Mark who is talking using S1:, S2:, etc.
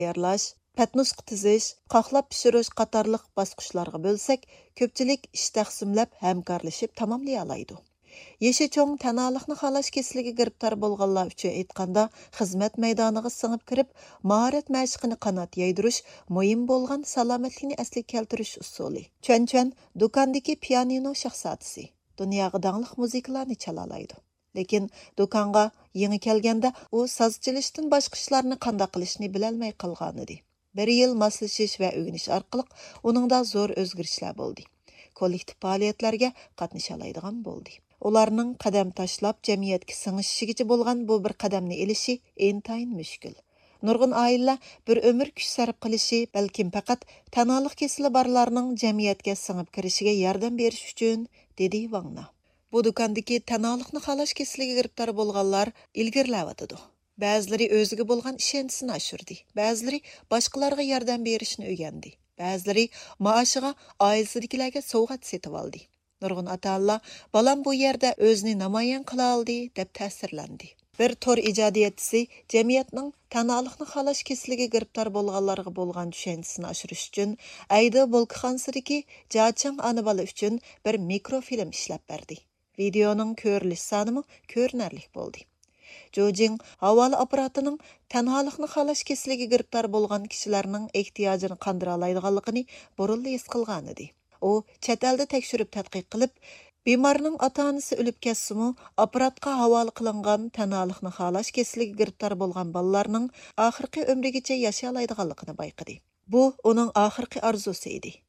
S1: tayyorlash, patnusqa tizish, qoqlab pishirish qatorliq bosqichlarga bo'lsak, ko'pchilik ish taqsimlab hamkorlashib tamomlay oladi. Yeşi çoğ tanalıqni xalaş kesiligi giribtar bolğanlar üçün aytqanda, xizmat maydoniga singib kirib, maharat mashqini qanot yaydirish muhim bo'lgan salomatlikni asli keltirish usuli. Chön-chön do'kondagi pianino shahzodasi dunyoga dangliq muzikalarni chalalaydi. Lekin do'konga yangi kelganda u soz chalishdan boshqa ishlarni qanday qilishni bilolmay qolgan edi. Bir yil moslashish va o'rganish orqali uningda zo'r o'zgarishlar bo'ldi. Kollektiv faoliyatlarga qatnasha oladigan bo'ldi. Ularning qadam tashlab jamiyatga singishligicha bo'lgan bu bir qadamni elishi intayin mushkul. Nurg'un oilalar bir umr kuch sarf qilishi balkim faqat tanoliq kesili borlarning jamiyatga singib kirishiga yordam berish uchun, dedi Vangna. Bu do'kondagi tanoliqni xalash kesiliga giribtar bo'lganlar ilgirlayotdi. Ba'zilari o'ziga bo'lgan ishonchisini oshirdi, ba'zilari boshqalarga yordam berishni o'rgandi, ba'zilari maoshiga oilasidagilarga sovg'at setib oldi. Nurg'un ota-onalar balam bu yerda o'zini namoyon qila oldi deb ta'sirlandi. Bir tor ijodiyatchisi jamiyatning tanoliqni xalash kesiliga giribtar bo'lganlarga bo'lgan tushanchisini oshirish uchun Ayda Bolkixonsidagi Jachang ona bola uchun bir mikrofilm ishlab berdi. Videoning ko'rilish sonimi ko'rinarli bo'ldi. Jojing havoli apparatining tanoliqni xalash kesiliga giribtar bo'lgan kishilarning ehtiyojini qondira oladiganligini burunli his qilgan edi. U chet elda tekshirib tadqiq qilib, bemorning ota-onasi o'lib ketsa-mu, apparatga havola qilingan tanoliqni xalash kesiliga giribtar bo'lgan bolalarning oxirgi umrigacha yashay oladiganligini bayqadi. Bu uning oxirgi orzusi edi.